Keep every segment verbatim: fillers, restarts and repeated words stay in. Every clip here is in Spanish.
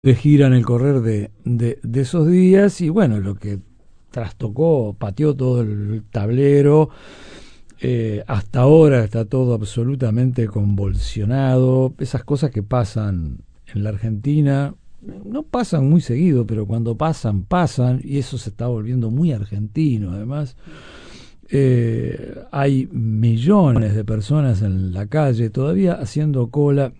de gira en el correr de, de, de esos días y bueno, lo que trastocó, pateó todo el tablero. Eh, hasta ahora está todo absolutamente convulsionado. Esas cosas que pasan en la Argentina no pasan muy seguido, pero cuando pasan, pasan, y eso se está volviendo muy argentino. Además, eh, hay millones de personas en la calle todavía haciendo cola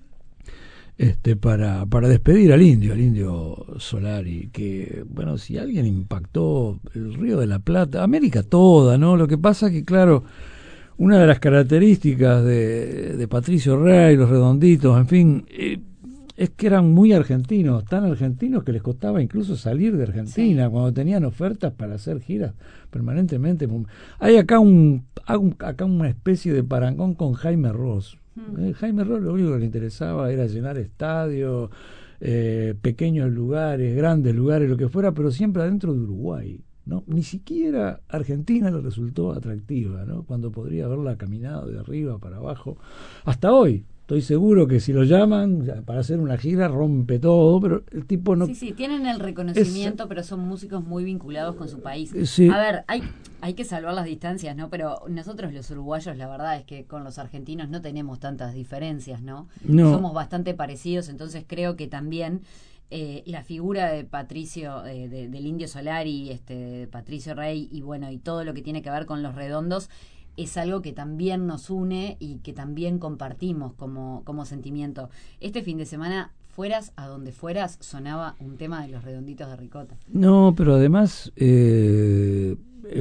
este, para, para despedir al indio, al indio Solari, que, bueno, si alguien impactó el Río de la Plata, América toda, ¿no? Lo que pasa es que, claro, una de las características de, de Patricio Rey, los Redonditos, en fin, eh, es que eran muy argentinos, tan argentinos que les costaba incluso salir de Argentina, sí, cuando tenían ofertas para hacer giras permanentemente. Hay acá un, acá una especie de parangón con Jaime Ross. Eh, Jaime Ross lo único que le interesaba era llenar estadios, eh, pequeños lugares, grandes lugares, lo que fuera, pero siempre adentro de Uruguay, ¿no? Ni siquiera Argentina le resultó atractiva, ¿no? Cuando podría haberla caminado de arriba para abajo. Hasta hoy, estoy seguro que si lo llaman para hacer una gira rompe todo, pero el tipo no... Sí, sí, tienen el reconocimiento, es... pero son músicos muy vinculados con su país. Sí. A ver, hay, hay que salvar las distancias, ¿no? Pero nosotros los uruguayos, la verdad es que con los argentinos no tenemos tantas diferencias, ¿no? No. Somos bastante parecidos, entonces creo que también... Eh, la figura de Patricio, eh, de, del Indio Solari, este, de Patricio Rey y bueno, y todo lo que tiene que ver con los Redondos es algo que también nos une y que también compartimos como, como sentimiento. Este fin de semana, fueras a donde fueras, sonaba un tema de los Redonditos de Ricota. No, pero además eh,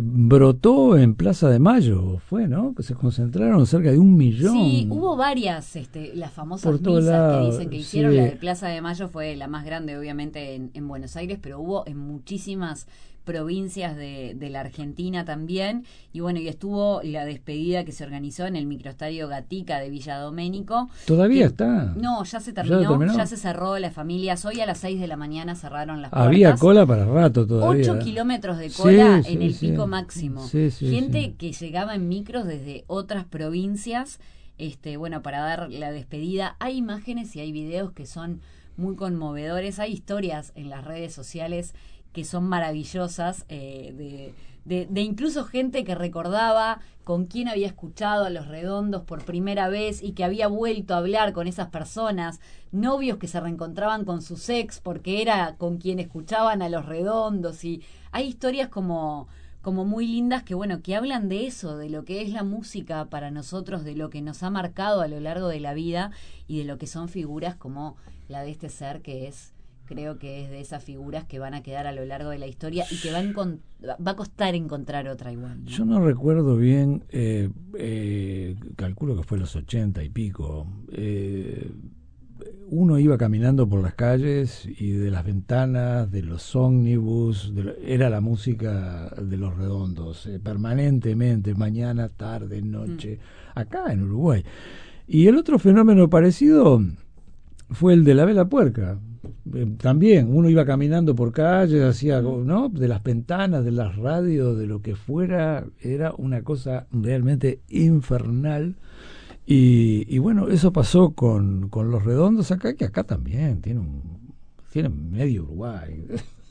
brotó en Plaza de Mayo, fue, ¿no? Que se concentraron cerca de un millón. Sí, hubo varias, este, las famosas misas lado, que dicen que hicieron. sí. La de Plaza de Mayo fue la más grande, obviamente, en, en Buenos Aires, pero hubo en muchísimas provincias de, de la Argentina también. Y bueno, y estuvo la despedida que se organizó en el microestadio Gatica de Villa Doménico. Todavía que, está. No, ya se terminó, ya, terminó. ya se cerró las familias. Hoy a las seis de la mañana cerraron las puertas. Había cola para rato todavía. Ocho kilómetros de cola sí, en sí, el sí. pico máximo. Sí, sí, Gente sí. que llegaba en micros desde otras provincias, este, bueno, para dar la despedida. Hay imágenes y hay videos que son muy conmovedores. Hay historias en las redes sociales que son maravillosas, eh, de, de, de incluso gente que recordaba con quién había escuchado a Los Redondos por primera vez y que había vuelto a hablar con esas personas, novios que se reencontraban con sus ex porque era con quien escuchaban a Los Redondos, y hay historias como, como muy lindas que, bueno, que hablan de eso, de lo que es la música para nosotros, de lo que nos ha marcado a lo largo de la vida y de lo que son figuras como la de este ser que es... Creo que es de esas figuras que van a quedar a lo largo de la historia y que va a, encont- va a costar encontrar otra igual, ¿no? Yo no recuerdo bien, eh, eh, calculo que fue los ochenta y pico. Eh, uno iba caminando por las calles y de las ventanas, de los ómnibus, de lo, era la música de Los Redondos, eh, permanentemente, mañana, tarde, noche, mm. acá en Uruguay. Y el otro fenómeno parecido fue el de la Vela Puerca. Eh, también uno iba caminando por calles, hacía, ¿no? De las ventanas, de las radios, de lo que fuera, era una cosa realmente infernal. Y, y bueno, eso pasó con, con Los Redondos acá, que acá también tiene un, tiene medio Uruguay.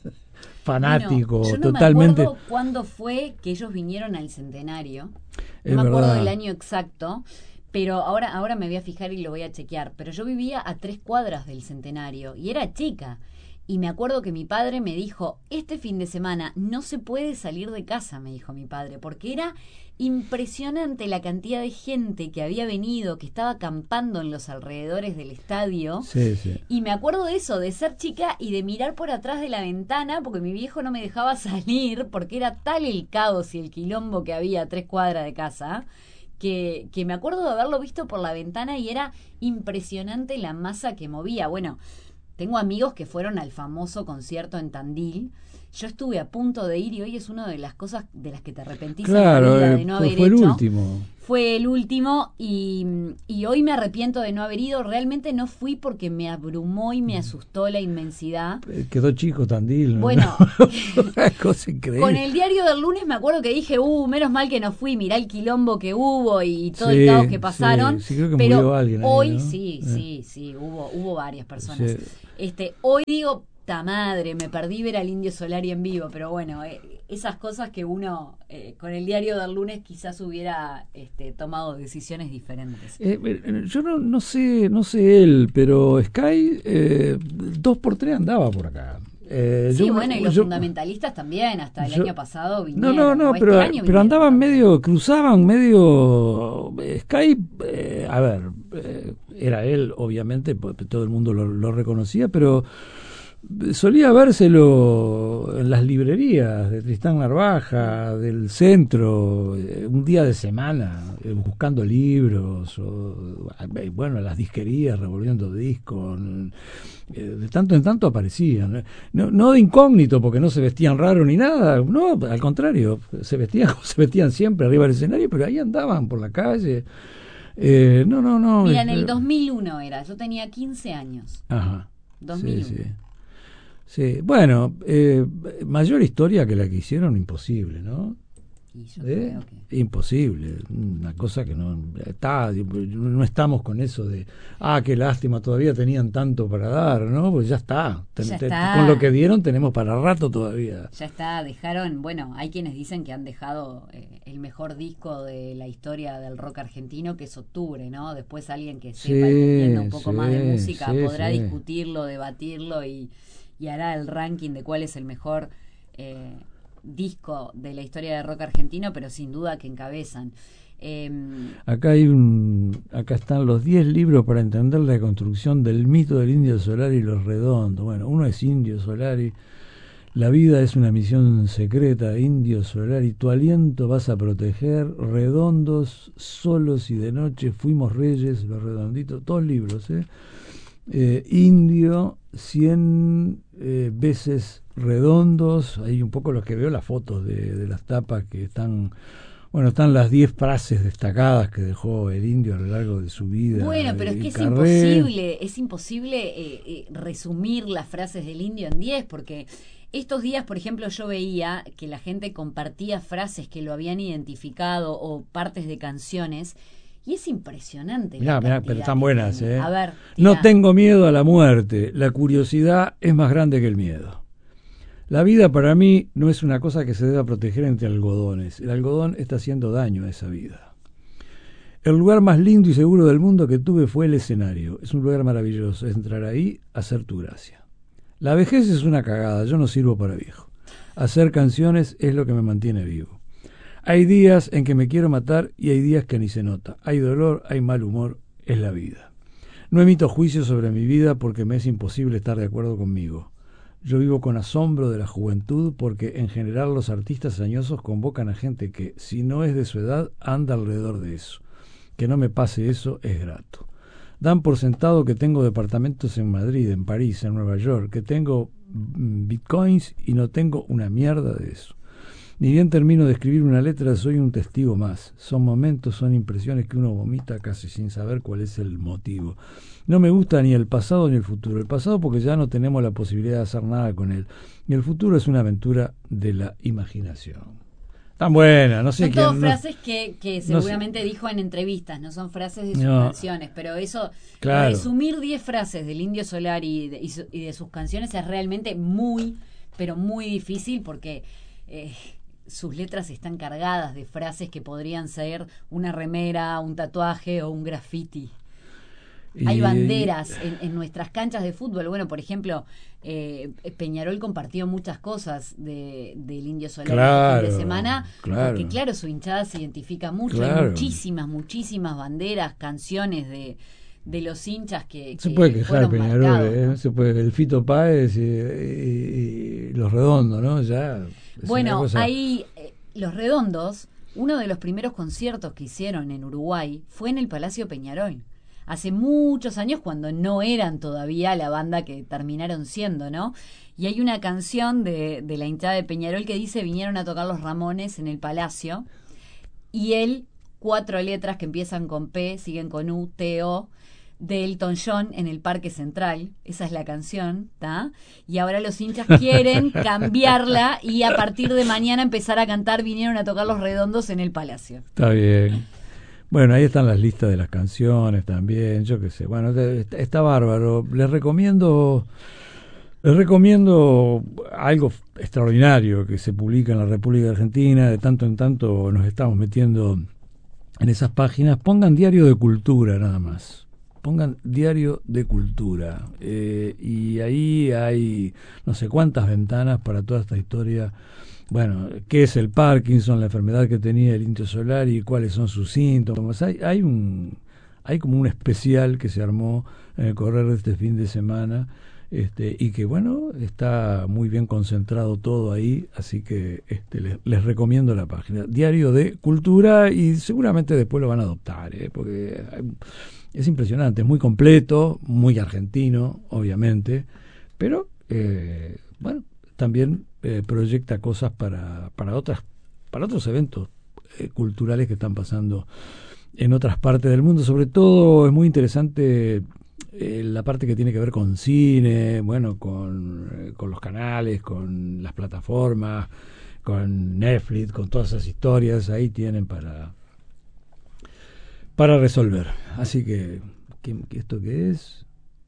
Fanático, bueno, yo no totalmente. Me acuerdo cuándo fue que ellos vinieron al centenario. No es me acuerdo verdad. del año exacto. Pero ahora, ahora me voy a fijar y lo voy a chequear. Pero yo vivía a tres cuadras del Centenario y era chica. Y me acuerdo que mi padre me dijo, este fin de semana no se puede salir de casa, me dijo mi padre, porque era impresionante la cantidad de gente que había venido, que estaba acampando en los alrededores del estadio. Sí, sí. Y me acuerdo de eso, de ser chica y de mirar por atrás de la ventana, porque mi viejo no me dejaba salir, porque era tal el caos y el quilombo que había a tres cuadras de casa. Que, que me acuerdo de haberlo visto por la ventana y era impresionante la masa que movía. Bueno, tengo amigos que fueron al famoso concierto en Tandil, yo estuve a punto de ir y hoy es una de las cosas de las que te arrepentís claro, en la vida eh, de no fue, haber fue hecho. el último. Fue el último y, y hoy me arrepiento de no haber ido. Realmente no fui porque me abrumó y me asustó la inmensidad. Eh, Quedó chico Tandil, ¿no? Bueno, cosa increíble. Con el diario del lunes me acuerdo que dije, uh, menos mal que no fui, mirá el quilombo que hubo y todo sí, el caos que pasaron. Sí, sí, creo que pero murió alguien ahí, hoy ¿no? sí, eh. sí, sí, hubo, hubo varias personas. Sí. Este, hoy digo, ta madre, me perdí ver al Indio Solari en vivo, pero bueno, eh, esas cosas que uno eh, con el diario del lunes quizás hubiera este, tomado decisiones diferentes. Eh, yo no, no sé, no sé él, pero Sky eh, dos por tres andaba por acá. Eh, sí, yo, bueno, y los yo, fundamentalistas también, hasta el yo, año pasado vinieron. No, no, no, este pero, año pero andaban también. medio, cruzaban medio. Sky, eh, a ver, eh, era él, obviamente, todo el mundo lo, lo reconocía, pero solía vérselo en las librerías de Tristán Narvaja, del centro, eh, un día de semana, eh, buscando libros, o, eh, bueno, las disquerías, revolviendo discos. Eh, de tanto en tanto aparecían. No, no de incógnito, porque no se vestían raro ni nada, no, al contrario, se vestían como se vestían siempre arriba del escenario, pero ahí andaban por la calle. Eh, no, no, no. Mira, en eh, el dos mil uno era, yo tenía quince años. Ajá. dos mil uno. Sí, sí. Sí, bueno, eh, mayor historia que la que hicieron, imposible, ¿no? Y yo ¿Eh? creo que... Imposible, una cosa que no está, no estamos con eso de, ah, qué lástima, todavía tenían tanto para dar, ¿no? Pues ya está, Ya te, está. Te, con lo que dieron tenemos para rato todavía. Ya está, dejaron, bueno, hay quienes dicen que han dejado eh, el mejor disco de la historia del rock argentino, que es Octubre, ¿no? Después alguien que sepa Sí, y que entienda un poco sí, más de música sí, podrá sí. discutirlo, debatirlo y, y hará el ranking de cuál es el mejor eh, disco de la historia del rock argentino, pero sin duda que encabezan. Eh, acá hay un, acá están los diez libros para entender la construcción del mito del Indio Solari y los Redondos. Bueno, uno es Indio Solari, la vida es una misión secreta, Indio Solari, tu aliento vas a proteger, Redondos, solos y de noche, fuimos reyes, los redonditos, todos libros, ¿eh? Eh, Indio, cien eh, veces redondos, hay un poco los que veo las fotos de, de las tapas que están, bueno, están las diez frases destacadas que dejó el Indio a lo largo de su vida. Bueno, pero es que es carrera. imposible, es imposible eh, eh, resumir las frases del Indio en diez, porque estos días, por ejemplo, yo veía que la gente compartía frases que lo habían identificado o partes de canciones. Y es impresionante. Mirá, mirá, pero están buenas, ¿eh? A ver, no tengo miedo a la muerte. La curiosidad es más grande que el miedo. La vida para mí no es una cosa que se deba proteger entre algodones. El algodón está haciendo daño a esa vida. El lugar más lindo y seguro del mundo que tuve fue el escenario. Es un lugar maravilloso. Es entrar ahí, hacer tu gracia. La vejez es una cagada. Yo no sirvo para viejo. Hacer canciones es lo que me mantiene vivo. Hay días en que me quiero matar y hay días que ni se nota. Hay dolor, hay mal humor, es la vida. No emito juicios sobre mi vida porque me es imposible estar de acuerdo conmigo. Yo vivo con asombro de la juventud porque en general los artistas añosos convocan a gente que, si no es de su edad, anda alrededor de eso. Que no me pase eso es grato. Dan por sentado que tengo departamentos en Madrid, en París, en Nueva York, que tengo bitcoins y no tengo una mierda de eso. Ni bien termino de escribir una letra, soy un testigo más. Son momentos, son impresiones que uno vomita casi sin saber cuál es el motivo. No me gusta ni el pasado ni el futuro. El pasado porque ya no tenemos la posibilidad de hacer nada con él. Y el futuro es una aventura de la imaginación. Tan buena, no sé son quién... todas no, frases que, que seguramente no sé. dijo en entrevistas, no son frases de sus No. canciones, pero eso, Claro. resumir diez frases del Indio Solari y de, y, su, y de sus canciones es realmente muy, pero muy difícil porque... Eh, sus letras están cargadas de frases que podrían ser una remera, un tatuaje o un graffiti. Y, Hay banderas en, en nuestras canchas de fútbol. Bueno, por ejemplo, eh, Peñarol compartió muchas cosas de, del Indio Solari claro, el fin de semana, claro. porque claro, su hinchada se identifica mucho. Claro. Hay muchísimas, muchísimas banderas, canciones de, de los hinchas que, se que puede quejar fueron Peñarol, marcados, ¿eh? ¿no? Se puede, el Fito Páez y, y, y los Redondos, ¿no? Ya... Bueno, cosa... ahí eh, Los Redondos, uno de los primeros conciertos que hicieron en Uruguay fue en el Palacio Peñarol. hace muchos años cuando no eran todavía la banda que terminaron siendo, ¿no? Y hay una canción de, de la hinchada de Peñarol que dice: vinieron a tocar los Ramones en el Palacio, y él, cuatro letras que empiezan con P, siguen con U, T, O, de Elton John en el Parque Central. Esa es la canción, ¿tá? Y ahora los hinchas quieren cambiarla y a partir de mañana empezar a cantar vinieron a tocar los Redondos en el Palacio. Está bien. Bueno, ahí están las listas de las canciones también, yo qué sé. Bueno, está, está bárbaro. Les recomiendo les recomiendo algo extraordinario que se publica en la República Argentina. De tanto en tanto nos estamos metiendo en esas páginas. Pongan Diario de Cultura nada más. Pongan Diario de Cultura, eh, y ahí hay no sé cuántas ventanas para toda esta historia. Bueno, qué es el Parkinson, la enfermedad que tenía el Indio Solari, cuáles son sus síntomas. Hay, hay un, hay como un especial que se armó en el correr de este fin de semana, este, y que bueno, está muy bien concentrado todo ahí, así que este, les, les recomiendo la página Diario de Cultura, y seguramente después lo van a adoptar, ¿eh? Porque hay, es impresionante, es muy completo, muy argentino, obviamente, pero eh, bueno, también eh, proyecta cosas para, para otras, para otros eventos eh, culturales que están pasando en otras partes del mundo. Sobre todo es muy interesante eh, la parte que tiene que ver con cine, bueno, con, eh, con los canales, con las plataformas, con Netflix, con todas esas historias. Ahí tienen para para resolver. Así que, ¿qué, ¿esto qué es?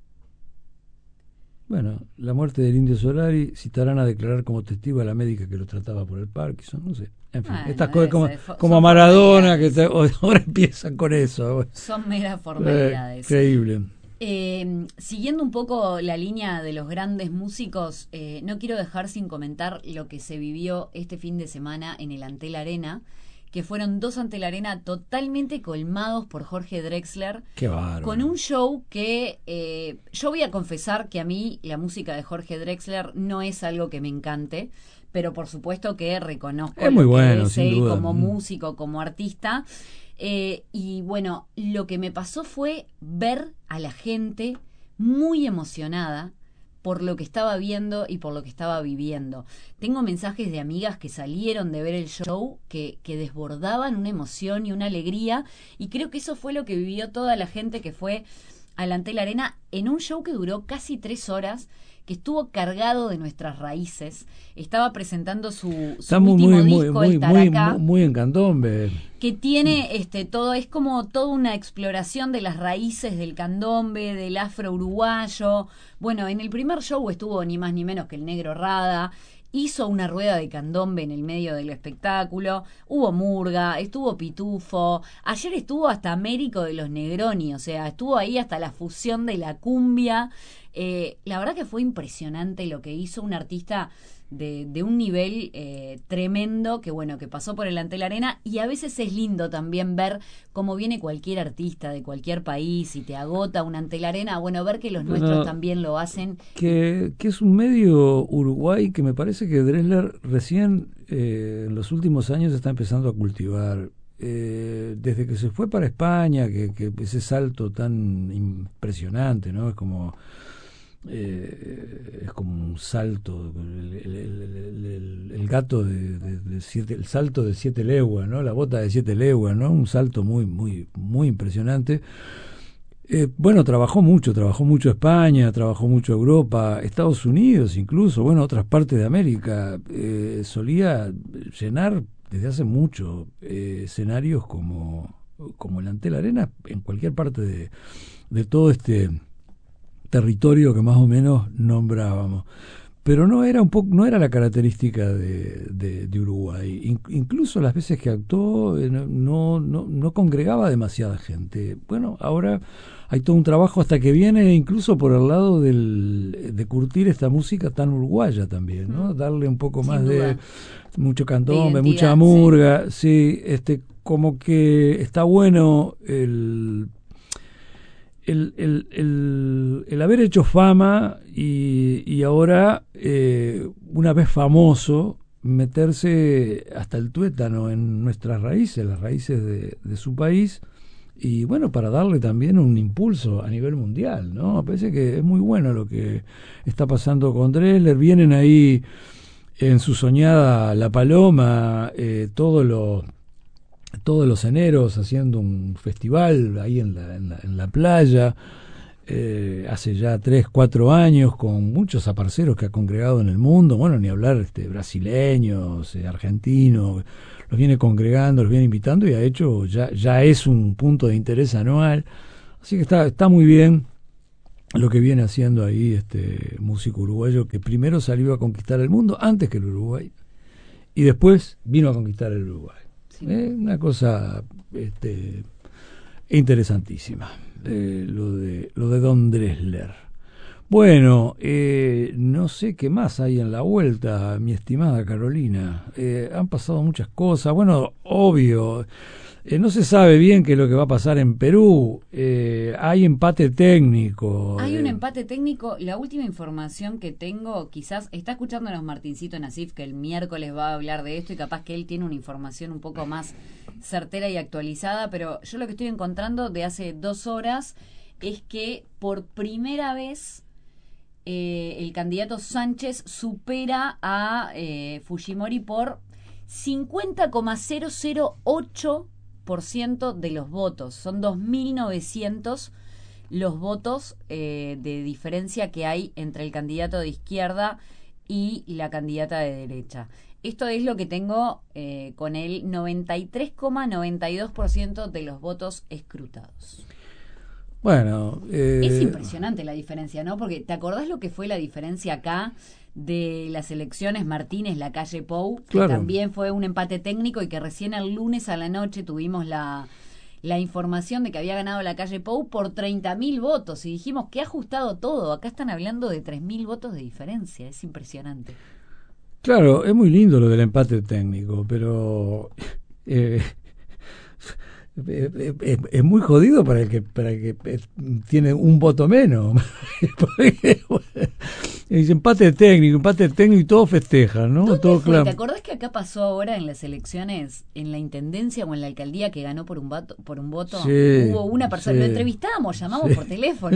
Bueno, la muerte del Indio Solari, citarán a declarar como testigo a la médica que lo trataba por el Parkinson, no sé. En fin, bueno, estas cosas como, como a Maradona, que te, ahora empiezan con eso. Son meras formalidades. Eh, increíble. Eh, siguiendo un poco la línea de los grandes músicos, eh, no quiero dejar sin comentar lo que se vivió este fin de semana en el Antel Arena, que fueron dos Antel Arena totalmente colmados por Jorge Drexler. Qué bárbaro. Con un show que eh, yo voy a confesar que a mí la música de Jorge Drexler no es algo que me encante, pero por supuesto que reconozco es muy lo bueno, que es sin él duda. como músico, como artista. Eh, y bueno, lo que me pasó fue ver a la gente muy emocionada por lo que estaba viendo y por lo que estaba viviendo. Tengo mensajes de amigas que salieron de ver el show que, que desbordaban una emoción y una alegría, y creo que eso fue lo que vivió toda la gente que fue al Antel Arena en un show que duró casi tres horas, que estuvo cargado de nuestras raíces. Estaba presentando su, su Estamos último muy, disco, muy, el muy, Taracá, muy, muy en candombe. que tiene este todo, es como toda una exploración de las raíces del candombe, del afro uruguayo. Bueno, en el primer show estuvo ni más ni menos que el Negro Rada, hizo una rueda de candombe en el medio del espectáculo, hubo murga, estuvo Pitufo, ayer estuvo hasta Américo de los Negroni, o sea, estuvo ahí hasta la fusión de la cumbia. Eh, la verdad que fue impresionante lo que hizo un artista de, de un nivel eh, tremendo, que bueno, que pasó por el Antel Arena, y a veces es lindo también ver cómo viene cualquier artista de cualquier país y te agota un Antel Arena, bueno, ver que los Bueno, nuestros también lo hacen. Que, que es un medio Uruguay que me parece que Drexler recién eh, en los últimos años está empezando a cultivar. Eh, desde que se fue para España, que, que ese salto tan impresionante, ¿no? Es como eh, es como un salto, el, el, el, el, el gato de, de, de siete, el salto de siete leguas, ¿no? La bota de siete leguas, ¿no? Un salto muy, muy, muy impresionante. Eh, bueno, trabajó mucho, trabajó mucho España, trabajó mucho Europa, Estados Unidos incluso, bueno, otras partes de América. Eh, solía llenar desde hace mucho eh, escenarios como, como el Antel Arena en cualquier parte de, de todo este territorio que más o menos nombrábamos. Pero no era un poco, no era la característica de, de, de Uruguay. In, incluso las veces que actuó eh, no, no, no congregaba demasiada gente. Bueno, ahora hay todo un trabajo hasta que viene incluso por el lado del, de curtir esta música tan uruguaya también, ¿no? Darle un poco más de mucho candombe, mucha murga, sí. sí, este, como que está bueno el El, el, el, el haber hecho fama y, y ahora, eh, una vez famoso, meterse hasta el tuétano en nuestras raíces, las raíces de, de su país, y bueno, para darle también un impulso a nivel mundial, ¿no? Me parece que es muy bueno lo que está pasando con Drexler. Vienen ahí en su soñada La Paloma, eh, todos los todos los eneros haciendo un festival ahí en la, en la, en la playa, eh, hace ya tres, cuatro años, con muchos aparceros que ha congregado en el mundo, bueno, ni hablar este, brasileños, eh, argentinos, los viene congregando, los viene invitando y ha hecho, ya, ya es un punto de interés anual, así que está, está muy bien lo que viene haciendo ahí este músico uruguayo, que primero salió a conquistar el mundo antes que el Uruguay y después vino a conquistar el Uruguay. Sí. Eh, una cosa este, interesantísima, eh, lo de lo de Don Drexler. Bueno, eh, no sé qué más hay en la vuelta, mi estimada Carolina. Eh, han pasado muchas cosas. Bueno, obvio, eh, no se sabe bien qué es lo que va a pasar en Perú. Eh, hay empate técnico. Hay eh. un empate técnico. La última información que tengo, quizás está escuchándonos Martincito Nasif, que el miércoles va a hablar de esto y capaz que él tiene una información un poco más certera y actualizada, pero yo lo que estoy encontrando de hace dos horas es que por primera vez Eh, el candidato Sánchez supera a eh, Fujimori por cincuenta coma cero cero ocho por ciento de los votos. Son dos mil novecientos los votos eh, de diferencia que hay entre el candidato de izquierda y la candidata de derecha. Esto es lo que tengo eh, con el noventa y tres coma noventa y dos por ciento de los votos escrutados. Bueno, eh... es impresionante la diferencia, ¿no? Porque ¿te acordás lo que fue la diferencia acá de las elecciones Martínez, la calle Pou? Que claro. También fue un empate técnico y que recién el lunes a la noche tuvimos la, la información de que había ganado la calle Pou por treinta mil votos y dijimos que ha ajustado todo. Acá están hablando de tres mil votos de diferencia, es impresionante. Claro, es muy lindo lo del empate técnico, pero... Eh... Es, es, es muy jodido para el que para el que tiene un voto menos. Porque, bueno, es empate técnico, empate técnico y todo festejan, ¿no? Todo claro. ¿Te acordás que acá pasó ahora en las elecciones, en la intendencia o en la alcaldía, que ganó por un voto? Por un voto? Sí, hubo una persona, sí, lo entrevistamos, llamamos sí. por teléfono.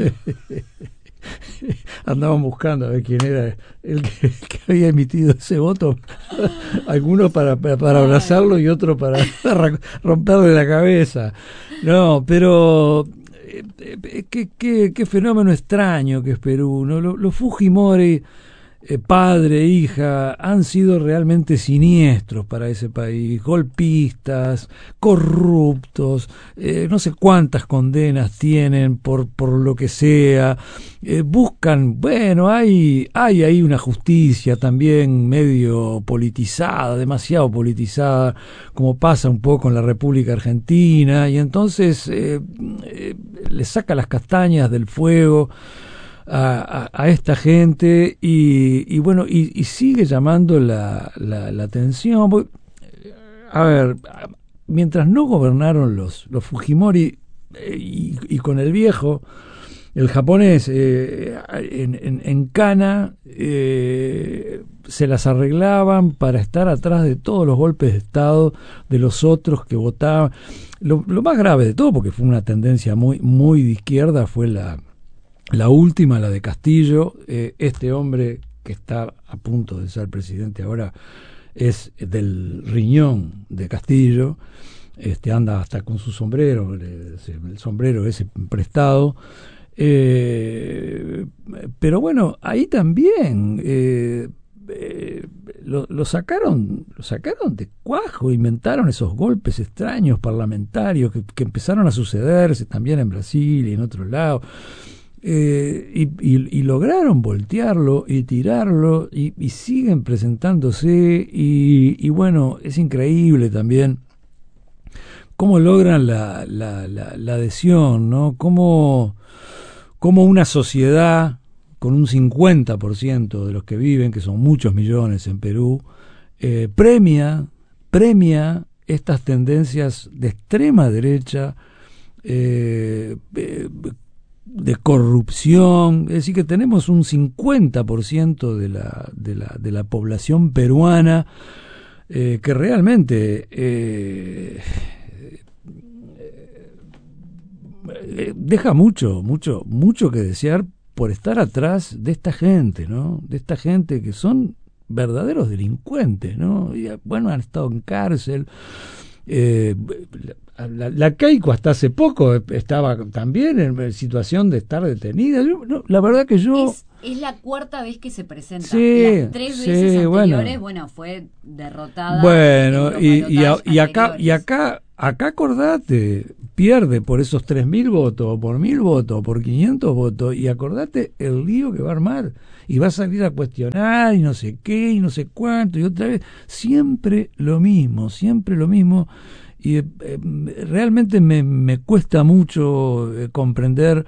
Andaban buscando a ver quién era el que, el que había emitido ese voto. Algunos para, para, para abrazarlo y otro para romperle la cabeza. No, pero eh, qué, qué, qué fenómeno extraño que es Perú, ¿no? Los, los Fujimori, eh, padre, hija, han sido realmente siniestros para ese país, golpistas, corruptos, eh, no sé cuántas condenas tienen por, por lo que sea, eh, buscan, bueno, hay, hay ahí una justicia también medio politizada, demasiado politizada, como pasa un poco en la República Argentina, y entonces eh, eh, le saca las castañas del fuego A, a, a esta gente y, y bueno y, y sigue llamando la, la, la atención. A ver, mientras no gobernaron los, los Fujimori eh, y, y con el viejo, el japonés, eh, en, en, en Cana eh, se las arreglaban para estar atrás de todos los golpes de Estado de los otros que votaban. Lo, lo más grave de todo, porque fue una tendencia muy, muy de izquierda, fue la La última, la de Castillo. Eh, este hombre que está a punto de ser presidente ahora es del riñón de Castillo, este anda hasta con su sombrero, el sombrero ese prestado. Eh, pero bueno, ahí también eh, eh, lo, lo sacaron lo sacaron de cuajo, inventaron esos golpes extraños parlamentarios que, que empezaron a sucederse también en Brasil y en otros lados. Eh, y, y, y lograron voltearlo y tirarlo y, y siguen presentándose y, y bueno, es increíble también cómo logran la, la, la, la adhesión, ¿no? Cómo, cómo una sociedad con un cincuenta por ciento de los que viven, que son muchos millones en Perú, eh, premia, premia estas tendencias de extrema derecha, eh, eh, de corrupción. Es decir, que tenemos un cincuenta por ciento de la, de la, de la población peruana eh, que realmente eh, eh, deja mucho, mucho, mucho que desear por estar atrás de esta gente, ¿no? De esta gente que son verdaderos delincuentes, ¿no? Y, bueno, han estado en cárcel. Eh, la, la Keiko hasta hace poco estaba también en situación de estar detenida. Yo, no, la verdad que yo... Es, es la cuarta vez que se presenta. Sí, Las tres sí, veces anteriores, bueno, bueno, fue derrotada. Bueno, y, y, a, y acá, anteriores. y acá, acá acordate, pierde por esos tres mil votos, o por mil votos, o por quinientos votos, y acordate el lío que va a armar. Y va a salir a cuestionar, y no sé qué, y no sé cuánto, y otra vez, siempre lo mismo, siempre lo mismo. Y eh, realmente me, me cuesta mucho eh, comprender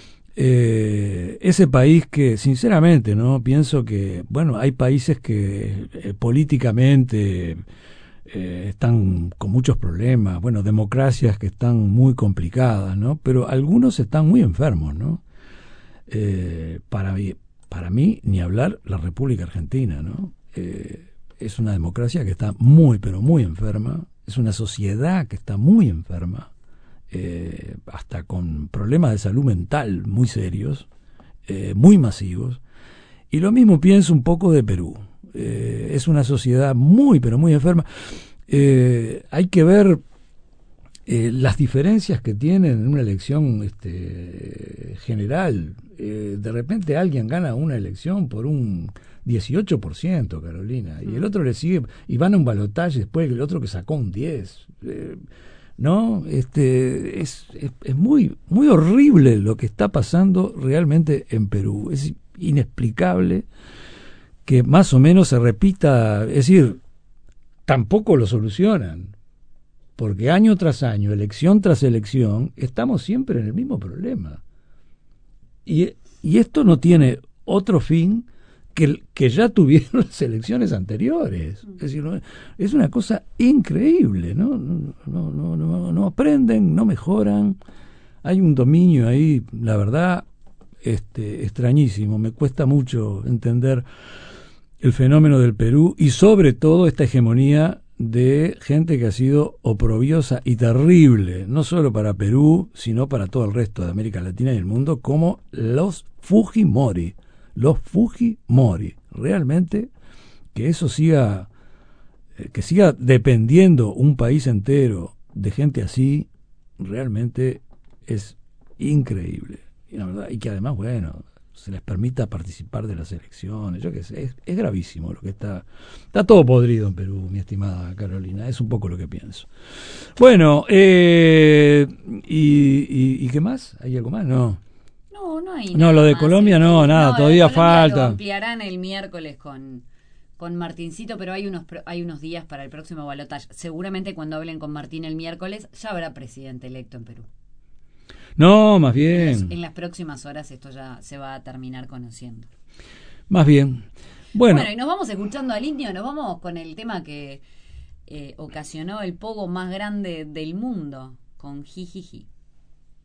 eh, ese país que, sinceramente, no pienso que, bueno, hay países que eh, políticamente eh, están con muchos problemas, bueno, democracias que están muy complicadas, ¿no? Pero algunos están muy enfermos, ¿no? Eh, para, para mí, ni hablar la República Argentina, ¿no? Eh, es una democracia que está muy, pero muy enferma. Es una sociedad que está muy enferma, eh, hasta con problemas de salud mental muy serios, eh, muy masivos. Y lo mismo pienso un poco de Perú. Eh, es una sociedad muy, pero muy enferma. Eh, hay que ver eh, las diferencias que tienen en una elección este, general. Eh, de repente alguien gana una elección por un dieciocho por ciento, Carolina, y el otro le sigue, y van a un balotaje después el otro que sacó un diez. Eh, no, este es, es, es muy, muy horrible lo que está pasando realmente en Perú. Es inexplicable que más o menos se repita, es decir, tampoco lo solucionan, porque año tras año, elección tras elección, estamos siempre en el mismo problema. Y, y esto no tiene otro fin que, que ya tuvieron las elecciones anteriores. Es decir, no, es una cosa increíble, ¿no? No, no, no, no, no aprenden, no mejoran. Hay un dominio ahí, la verdad, este, extrañísimo. Me cuesta mucho entender el fenómeno del Perú y sobre todo esta hegemonía de gente que ha sido oprobiosa y terrible, no solo para Perú, sino para todo el resto de América Latina y el mundo, como los Fujimori. Los Fujimori. Realmente, que eso siga, que siga dependiendo un país entero de gente así, realmente es increíble. Y la verdad, y que además, bueno, se les permita participar de las elecciones, yo qué sé, es, es gravísimo lo que está, está todo podrido en Perú, mi estimada Carolina, es un poco lo que pienso. Bueno, eh, y, y, ¿y qué más? ¿Hay algo más? No. No, no hay No, nada lo de más, Colombia eh. no, nada, No, todavía lo de Colombia falta. Lo ampliarán el miércoles con, con Martincito, pero hay unos hay unos días para el próximo balotaje. Seguramente cuando hablen con Martín el miércoles ya habrá presidente electo en Perú. No, más bien. En las, en las próximas horas esto ya se va a terminar conociendo. Más bien. Bueno, Bueno, y nos vamos escuchando al indio, nos vamos con el tema que eh, ocasionó el pogo más grande del mundo, con Jijiji.